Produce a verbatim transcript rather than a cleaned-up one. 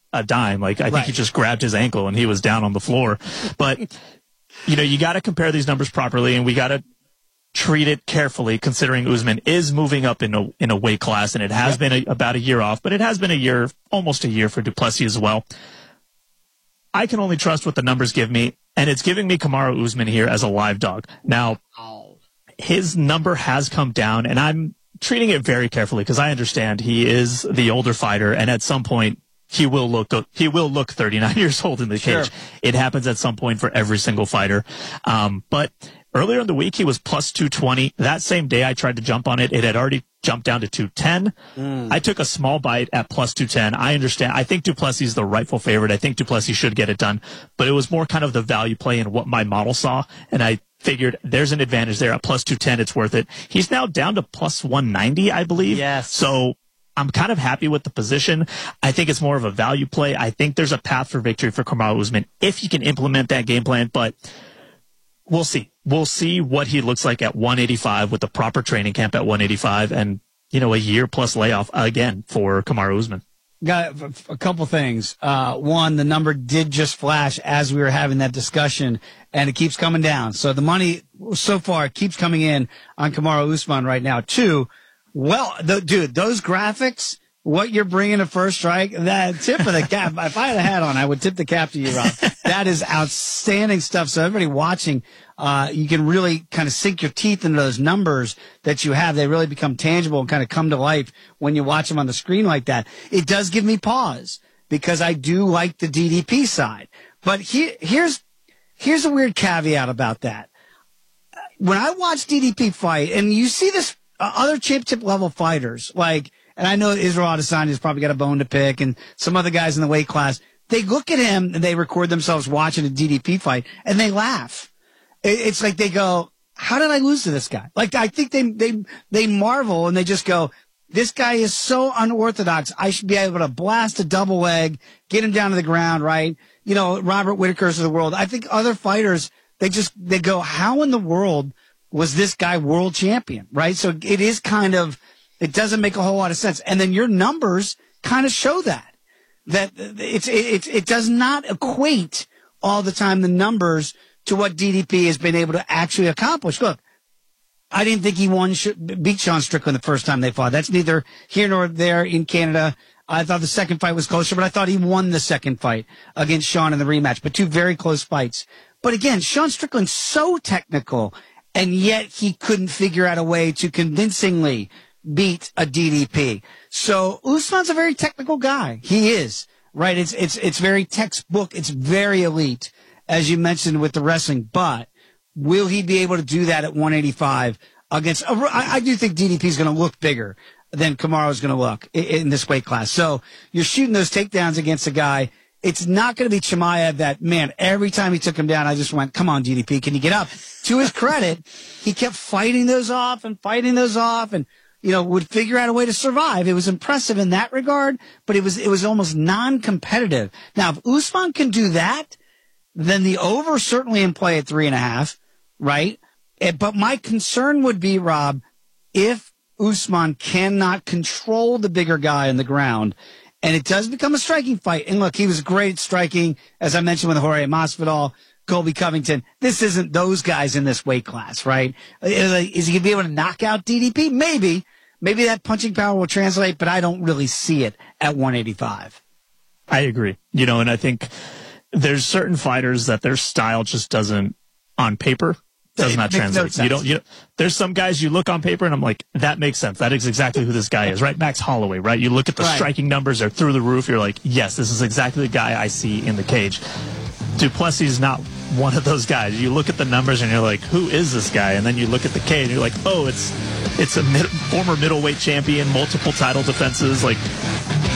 a dime. Like, I think right. he just grabbed his ankle and he was down on the floor. But, you know, you got to compare these numbers properly, and we got to treat it carefully, considering Usman is moving up in a, in a weight class, and it has yep. been a, about a year off, but it has been a year, almost a year for Du Plessis as well. I can only trust what the numbers give me, and it's giving me Kamaru Usman here as a live dog. Now, his number has come down, and I'm treating it very carefully because I understand he is the older fighter, and at some point he will look he will look thirty-nine years old in the sure. cage. It happens at some point for every single fighter. Um, but earlier in the week he was plus two twenty. That same day I tried to jump on it, it had already jumped down to two ten. Mm. I took a small bite at plus two ten. I understand. I think Du Plessis is the rightful favorite. I think Du Plessis should get it done, but it was more kind of the value play and what my model saw, and I figured there's an advantage there at plus two ten. It's worth it. He's now down to plus one ninety, I believe. Yes. So I'm kind of happy with the position. I think it's more of a value play. I think there's a path for victory for Kamaru Usman if he can implement that game plan, but we'll see. We'll see what he looks like at one eighty-five with the proper training camp at one eighty-five and, you know, a year plus layoff again for Kamaru Usman. Got a couple things. Uh, one, the number did just flash as we were having that discussion, and it keeps coming down. So the money so far keeps coming in on Kamaru Usman right now. Two, well, the, dude, those graphics, what you're bringing to First Strike, that tip of the cap. If I had a hat on, I would tip the cap to you, Rob. That is outstanding stuff. So everybody watching, uh, you can really kind of sink your teeth into those numbers that you have. They really become tangible and kind of come to life when you watch them on the screen like that. It does give me pause because I do like the D D P side. But here, here's, here's a weird caveat about that. When I watch D D P fight, and you see this, uh, other championship level fighters, like, and I know Israel Adesanya's probably got a bone to pick, and some other guys in the weight class, they look at him and they record themselves watching a D D P fight and they laugh. It's like they go, how did I lose to this guy? Like, I think they, they, they marvel and they just go, this guy is so unorthodox. I should be able to blast a double leg, get him down to the ground, right? You know, Robert Whitaker's of the world. I think other fighters, they just, they go, how in the world was this guy world champion, right? So it is kind of, it doesn't make a whole lot of sense. And then your numbers kind of show that, that it's, it, it does not equate all the time, the numbers, to what D D P has been able to actually accomplish. Look, I didn't think he won, beat Sean Strickland the first time they fought. That's neither here nor there in Canada. I thought the second fight was closer, but I thought he won the second fight against Sean in the rematch, but two very close fights. But again, Sean Strickland's so technical, and yet he couldn't figure out a way to convincingly beat a D D P. So Usman's a very technical guy. He is, right? It's, it's, it's very textbook. It's very elite, as you mentioned with the wrestling, but will he be able to do that at one eighty-five against, I, I do think D D P is going to look bigger than Kamaru is going to look in, in this weight class. So you're shooting those takedowns against a guy. It's not going to be Chimaev that, man, every time he took him down, I just went, come on, D D P, can you get up? To his credit, he kept fighting those off and fighting those off and, you know, would figure out a way to survive. It was impressive in that regard, but it was, it was almost non-competitive. Now, if Usman can do that, then the over certainly in play at three and a half, right? But my concern would be, Rob, if Usman cannot control the bigger guy on the ground, and it does become a striking fight. And look, he was great at striking, as I mentioned with Jorge Masvidal, Colby Covington. This isn't those guys in this weight class, right? Is he going to be able to knock out D D P? Maybe. Maybe that punching power will translate, but I don't really see it at one eighty-five. I agree. You know, and I think there's certain fighters that their style just doesn't, on paper, does not translate. No you don't, you know, there's some guys you look on paper and I'm like, that makes sense. That is exactly who this guy is, right? Max Holloway, right? You look at the right. striking numbers, they're through the roof. You're like, yes, this is exactly the guy I see in the cage. Du Plessis is not one of those guys. You look at the numbers and you're like, who is this guy? And then you look at the cage and you're like, oh, it's, it's a mid, former middleweight champion, multiple title defenses. Like,